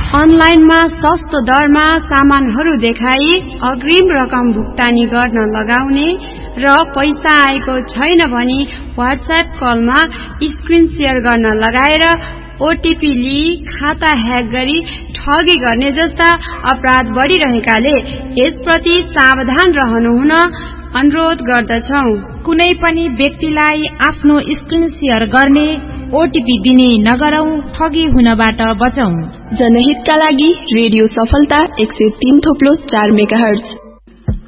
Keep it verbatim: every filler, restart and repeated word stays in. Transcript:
अनलाइनमा सस्तो दरमा सामानहरू देखाई अग्रिम रकम भुक्तानी गर्न लगाउने र पैसा आएको छैन भनी व्हाट्सएप कलमा स्क्रिन शेयर गर्न लगाएर ओटीपी लिई खाता ह्याक गरी ठगी गर्ने जस्ता अपराध बढ़िरहेकाले यसप्रति सावधान रहनु हुन अनुरोध गर्दछौ। कुनै पनि व्यक्तिलाई आफ्नो स्क्रिन शेयर गर्ने ओटीपी दिने नगरौं, ठगी हुनबाट बचौं। जनहितका लागि रेडियो सफलता एक सय तीन थोप्लो चार मेगाहर्ज।